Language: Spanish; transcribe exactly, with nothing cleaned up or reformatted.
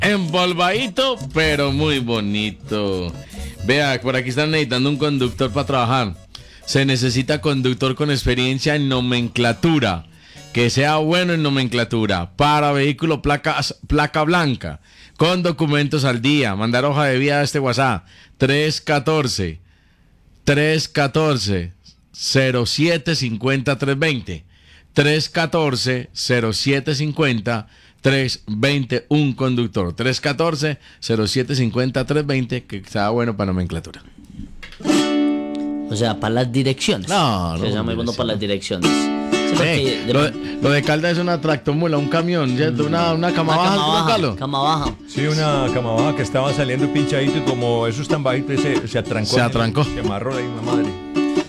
Empolvadito, pero muy bonito. Vea, por aquí están necesitando un conductor para trabajar. Se necesita conductor con experiencia en nomenclatura. Que sea bueno en nomenclatura. Para vehículo placa, placa blanca. Con documentos al día. Mandar hoja de vida a este WhatsApp. tres uno cuatro, tres uno cuatro, cero siete cinco cero tres dos cero. tres uno cuatro, cero siete cinco cero tres dos cero. Un conductor. tres uno cuatro, cero siete cinco cero tres dos cero. Que sea bueno para nomenclatura. O sea, para las direcciones. No, no. Se llama muy bueno para las direcciones. Sí, Eh, de... lo, de, lo de Caldas es una tractomula, un camión, ¿cierto? Una, una cama una baja, cama baja, Carlos. cama baja. Sí, una cama baja que estaba saliendo pinchadito y como eso es tan bajito, se, se atrancó. Se atrancó. Se amarró la misma madre.